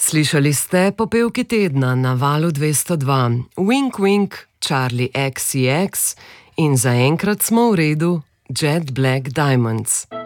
Slišali ste popevki tedna na Valu 202, Wink Wink, Charlie XCX in zaenkrat smo v redu Jet Black Diamonds.